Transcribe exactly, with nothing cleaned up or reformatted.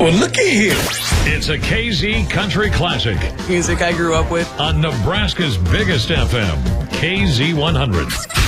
Well, looky here. It's a K Z Country Classic Music I grew up with. on Nebraska's biggest F M, K Z one hundred.